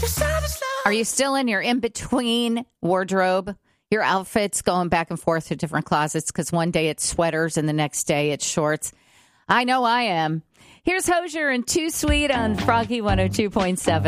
Are you still in your in-between wardrobe? Your outfits going back and forth to different closets because one day it's sweaters and the next day it's shorts. I know I am. Here's Hozier and Too Sweet on Froggy 102.7.